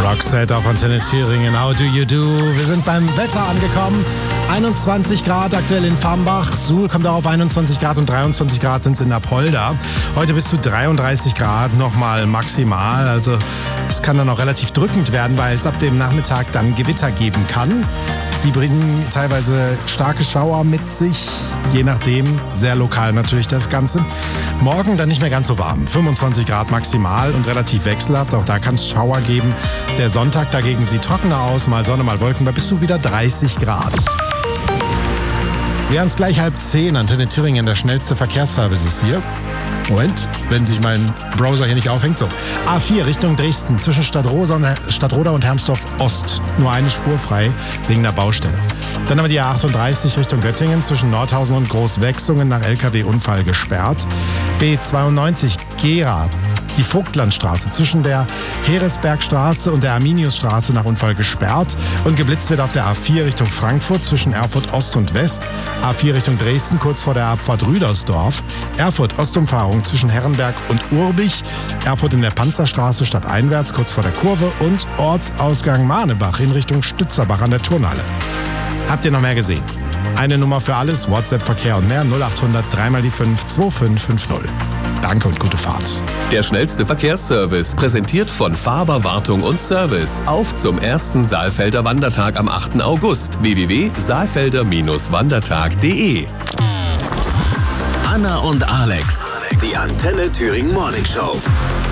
Roxette auf Antenne Thüringen. How do you do? Wir sind beim Wetter angekommen. 21 Grad aktuell in Farmbach. Suhl kommt auch auf 21 Grad und 23 Grad sind es in Apolda. Heute bis zu 33 Grad nochmal maximal. Also es kann dann auch relativ drückend werden, weil es ab dem Nachmittag dann Gewitter geben kann. Die bringen teilweise starke Schauer mit sich, je nachdem, sehr lokal natürlich das Ganze. Morgen dann nicht mehr ganz so warm, 25 Grad maximal und relativ wechselhaft, auch da kann es Schauer geben. Der Sonntag dagegen sieht trockener aus, mal Sonne, mal Wolken, bei bis zu wieder 30 Grad. Wir haben es gleich 9:30, Antenne Thüringen, der schnellste Verkehrsservice ist hier. Moment, wenn sich mein Browser hier nicht aufhängt. So, A4 Richtung Dresden, zwischen Stadtroda und Hermsdorf Ost. Nur eine Spur frei wegen der Baustelle. Dann haben wir die A38 Richtung Göttingen, zwischen Nordhausen und Großwechsungen nach LKW-Unfall gesperrt. B92 Gera, die Vogtlandstraße zwischen der Heresbergstraße und der Arminiusstraße nach Unfall gesperrt. Und geblitzt wird auf der A4 Richtung Frankfurt zwischen Erfurt Ost und West. A4 Richtung Dresden kurz vor der Abfahrt Rüdersdorf. Erfurt Ostumfahrung zwischen Herrenberg und Urbich. Erfurt in der Panzerstraße stadteinwärts kurz vor der Kurve. Und Ortsausgang Mahnebach in Richtung Stützerbach an der Turnhalle. Habt ihr noch mehr gesehen? Eine Nummer für alles, WhatsApp, Verkehr und mehr, 0800 3x5 2550. Danke und gute Fahrt. Der schnellste Verkehrsservice, präsentiert von Faber Wartung und Service. Auf zum ersten Saalfelder Wandertag am 8. August. www.saalfelder-wandertag.de. Anna und Alex, die Antenne Thüringen Morning Show.